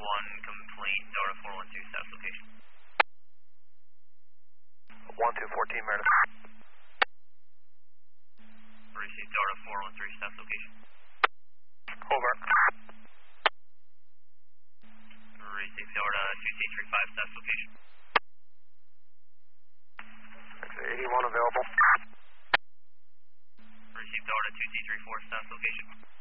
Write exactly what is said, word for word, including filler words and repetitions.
one complete, Delta four one two, status location. one two fourteen, Meredith. Received Delta four one three, status location. Over. Received Delta two C three five, status location. eighty-one available. Received Delta two C three four, status location.